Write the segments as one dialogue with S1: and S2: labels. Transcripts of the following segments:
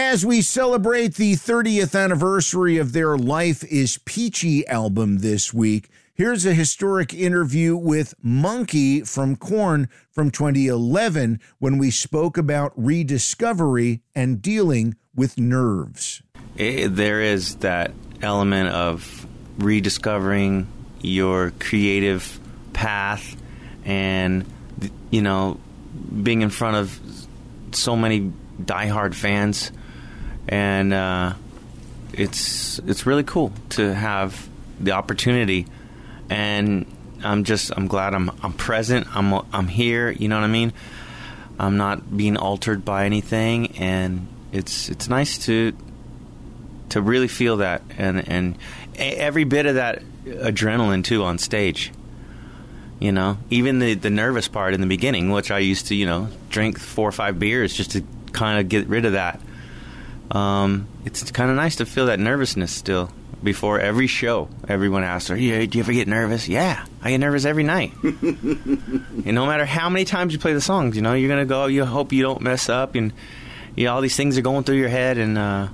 S1: as we celebrate the 30th anniversary of their Life is Peachy album this week, here's a historic interview with Monkey from Korn from 2011 when we spoke about rediscovery and dealing with nerves.
S2: There is that element of rediscovering your creative path and, you know, being in front of so many diehard fans, and it's really cool to have the opportunity. And I'm glad I'm present. I'm here. You know what I mean? I'm not being altered by anything, and it's nice to really feel that, and every bit of that adrenaline too on stage. You know, even the nervous part in the beginning, which I used to, you know, drink 4 or 5 beers just to kind of get rid of that. It's kind of nice to feel that nervousness still before every show. Everyone asks, do you ever get nervous? Yeah, I get nervous every night. And no matter how many times you play the songs, you know, you're going to go, you hope you don't mess up, and you know, all these things are going through your head, and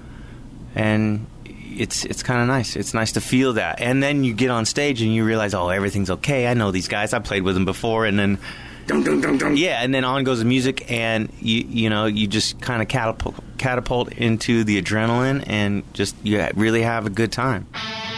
S2: it's kind of nice. It's nice to feel that. And then you get on stage and you realize, oh, everything's okay. I know these guys. I played with them before. And then, dum, dum, dum, dum. Yeah, and then on goes the music, and you know, you just kind of catapult into the adrenaline, and just you really have a good time.